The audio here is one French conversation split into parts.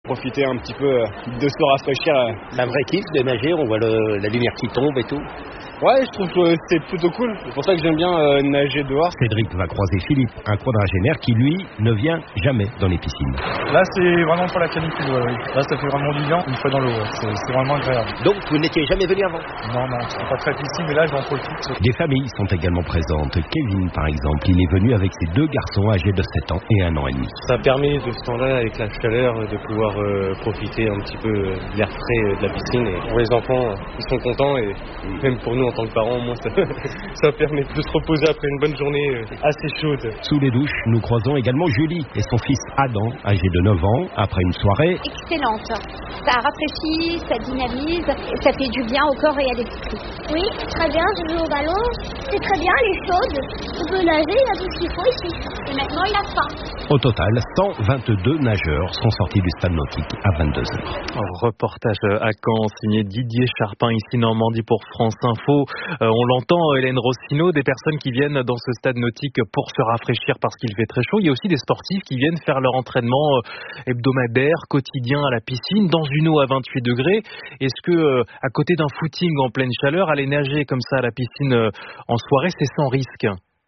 Profiter un petit peu de se rafraîchir. C'est un vrai kiff de nager, on voit la lumière qui tombe et tout. Ouais, je trouve que c'est plutôt cool. C'est pour ça que j'aime bien nager dehors. Cédric va croiser Philippe, un quadragénaire qui, lui, ne vient jamais dans les piscines. Là, c'est vraiment pour la canicule. Oui. Là, ça fait vraiment du bien une fois dans l'eau. Ouais. C'est vraiment agréable. Donc, vous n'étiez jamais venu avant? Non, je suis pas très piscine, mais là, j'en profite. Des familles sont également présentes. Kevin, par exemple, il est venu avec ses 2 garçons âgés de 7 ans et 1 an et demi. Ça permet de ce temps-là, avec la chaleur, de pouvoir profiter un petit peu de l'air frais de la piscine. Et pour les enfants, ils sont contents et même pour nous en tant que parents, moi, ça permet de se reposer après une bonne journée assez chaude. Sous les douches, nous croisons également Julie et son fils Adam, âgé de 9 ans, après une soirée excellente. Ça rafraîchit, ça dynamise, ça fait du bien au corps et à l'esprit. Oui, très bien, je joue au ballon. C'est très bien, elle est chaude. On peut nager, il y a tout ce qu'il faut ici. Et maintenant, il a faim. Au total, 122 nageurs sont sortis du stade nautique à 22h. Reportage à Caen, signé Didier Charpin, ici Normandie pour France Info. On l'entend, Hélène Rossineau, des personnes qui viennent dans ce stade nautique pour se rafraîchir parce qu'il fait très chaud. Il y a aussi des sportifs qui viennent faire leur entraînement hebdomadaire, quotidien à la piscine, dans une eau à 28 degrés. Est-ce que, à côté d'un footing en pleine chaleur, aller nager comme ça à la piscine en soirée, c'est sans risque?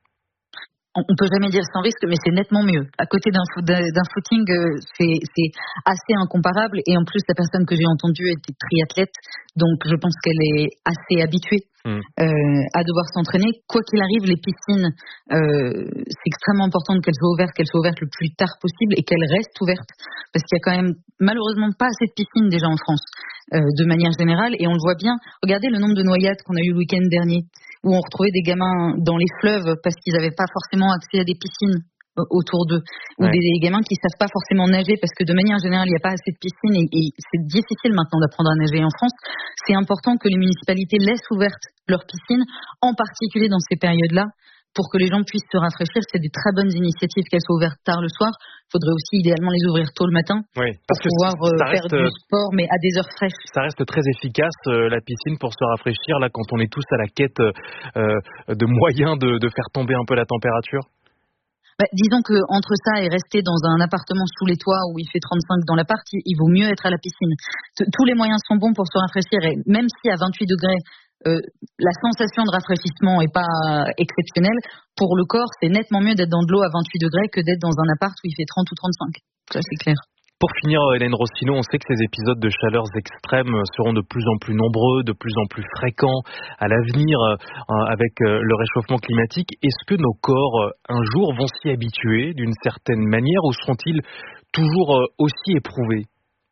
On peut jamais dire sans risque, mais c'est nettement mieux. À côté d'un footing, c'est assez incomparable. Et en plus, la personne que j'ai entendue était triathlète, donc je pense qu'elle est assez habituée à devoir s'entraîner. Quoi qu'il arrive, les piscines, c'est extrêmement important qu'elles soient ouvertes le plus tard possible et qu'elles restent ouvertes, parce qu'il y a quand même malheureusement pas assez de piscines déjà en France, de manière générale. Et on le voit bien. Regardez le nombre de noyades qu'on a eu le week-end dernier, où on retrouvait des gamins dans les fleuves parce qu'ils n'avaient pas forcément accès à des piscines autour d'eux, ou des gamins qui ne savent pas forcément nager parce que de manière générale il n'y a pas assez de piscines et c'est difficile maintenant d'apprendre à nager en France. C'est important que les municipalités laissent ouvertes leurs piscines, en particulier dans ces périodes-là, pour que les gens puissent se rafraîchir. C'est des très bonnes initiatives qu'elles soient ouvertes tard le soir. Il faudrait aussi idéalement les ouvrir tôt le matin pour pouvoir faire du sport, mais à des heures fraîches. Ça reste très efficace, la piscine, pour se rafraîchir, là, quand on est tous à la quête de moyens de faire tomber un peu la température. Disons que entre ça et rester dans un appartement sous les toits où il fait 35 dans l'appart, il vaut mieux être à la piscine. Tous les moyens sont bons pour se rafraîchir, et même si à 28 degrés, la sensation de rafraîchissement est pas exceptionnelle, pour le corps, c'est nettement mieux d'être dans de l'eau à 28 degrés que d'être dans un appart où il fait 30 ou 35. Ça, c'est clair. Pour finir, Hélène Rossineau, on sait que ces épisodes de chaleurs extrêmes seront de plus en plus nombreux, de plus en plus fréquents à l'avenir avec le réchauffement climatique. Est-ce que nos corps, un jour, vont s'y habituer d'une certaine manière, ou seront-ils toujours aussi éprouvés ?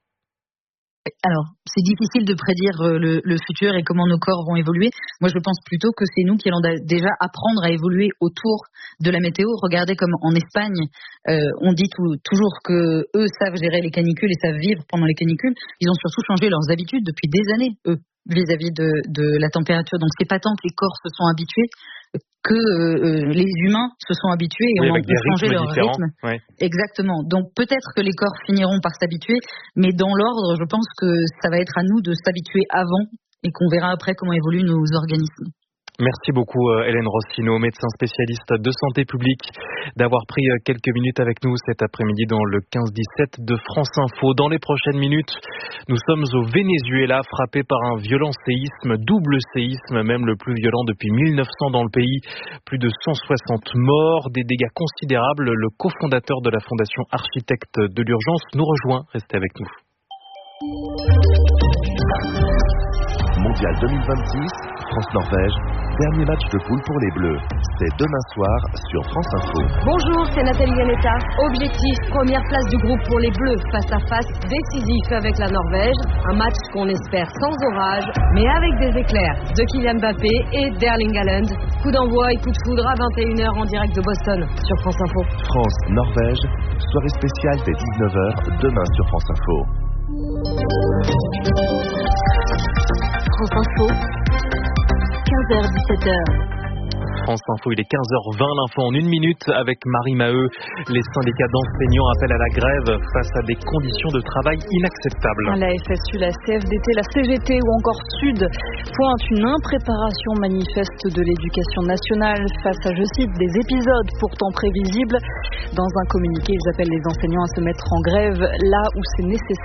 Alors, c'est difficile de prédire le futur et comment nos corps vont évoluer. Moi, je pense plutôt que c'est nous qui allons déjà apprendre à évoluer autour de la météo. Regardez comme en Espagne, on dit toujours que eux savent gérer les canicules et savent vivre pendant les canicules. Ils ont surtout changé leurs habitudes depuis des années, eux, vis-à-vis de la température. Donc, c'est pas tant que les corps se sont habitués que les humains se sont habitués et ont changé leur rythme. Ouais. Exactement. Donc peut-être que les corps finiront par s'habituer, mais dans l'ordre, je pense que ça va être à nous de s'habituer avant et qu'on verra après comment évoluent nos organismes. Merci beaucoup Hélène Rossineau, médecin spécialiste de santé publique, d'avoir pris quelques minutes avec nous cet après-midi dans le 15-17 de France Info. Dans les prochaines minutes, nous sommes au Venezuela, frappé par un violent séisme, double séisme, même le plus violent depuis 1900 dans le pays. Plus de 160 morts, des dégâts considérables. Le cofondateur de la Fondation Architectes de l'Urgence nous rejoint. Restez avec nous. Mondial 2026, France-Norvège, dernier match de poule pour les Bleus. C'est demain soir sur France Info. Bonjour, c'est Nathalie Yanetta. Objectif, première place du groupe pour les Bleus, face à face décisif avec la Norvège. Un match qu'on espère sans orage, mais avec des éclairs de Kylian Mbappé et d'Erling Haaland. Coup d'envoi et coup de foudre à 21h en direct de Boston sur France Info. France-Norvège, soirée spéciale dès 19h, demain sur France Info. France Info, 15h-17h. France Info, il est 15h20, l'info en 1 minute avec Marie Maheu. Les syndicats d'enseignants appellent à la grève face à des conditions de travail inacceptables. La FSU, la CFDT, la CGT ou encore Sud pointent une impréparation manifeste de l'éducation nationale face à, je cite, des épisodes pourtant prévisibles. Dans un communiqué, ils appellent les enseignants à se mettre en grève là où c'est nécessaire.